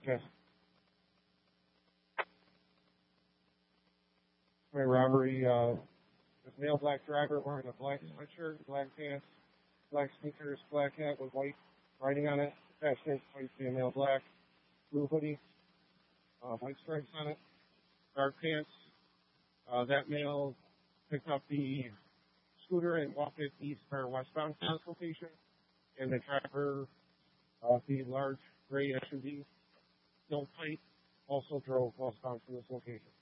Yes. My robbery, this male black driver wearing a black sweatshirt, black pants, black sneakers, black hat with white writing on it. Passenger place male black, blue hoodie, white stripes on it, dark pants. That male picked up the scooter and walked it east or westbound to this location. And the driver, the large gray SUV, no plate, also drove westbound from this location.